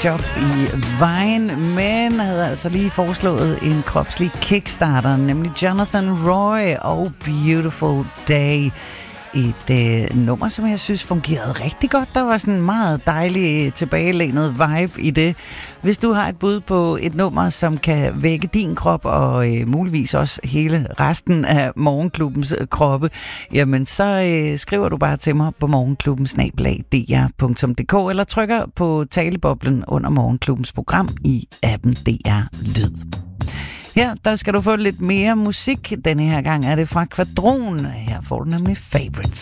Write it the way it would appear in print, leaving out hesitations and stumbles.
job i vejen, men havde altså lige foreslået en kropslig kickstarter, nemlig Jonathan Roy og Beautiful Day. Et nummer, som jeg synes fungerede rigtig godt. Der var sådan en meget dejlig tilbagelænet vibe i det. Hvis du har et bud på et nummer, som kan vække din krop og muligvis også hele resten af Morgenklubbens kroppe, jamen så skriver du bare til mig på morgenklubben@dr.dk eller trykker på taleboblen under Morgenklubbens program i appen DR Lyd. Her, der skal du få lidt mere musik. Denne her gang er det fra Kvadron. Her får du nemlig Favorites.